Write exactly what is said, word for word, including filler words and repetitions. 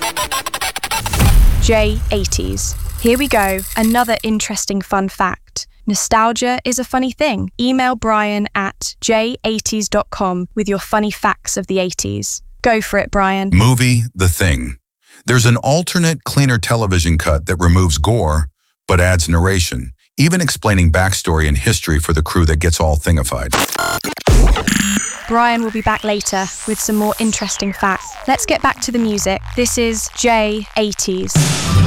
J eighties. Here we go, another interesting fun fact. Nostalgia is a funny thing. Email Brian at j eighties dot com with your funny facts of the eighties. Go for it, Brian. Movie The Thing. There's an alternate, cleaner television cut that removes gore, but adds narration, even explaining backstory and history for the crew that gets all thingified. Brian will be back later with some more interesting facts. Let's get back to the music. This is J eighties.